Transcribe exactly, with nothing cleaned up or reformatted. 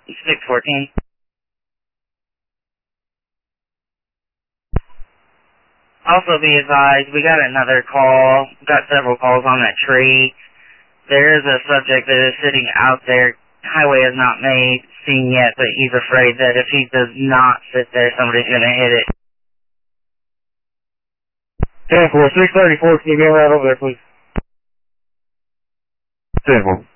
six fourteen. Also be advised, we got another call, got several calls on that tree. There is a subject that is sitting out there. Highway has not made seen yet, but he's afraid that if he does not sit there, somebody's going to hit it. ten four, six thirty-four, can you get right over there, please? ten four.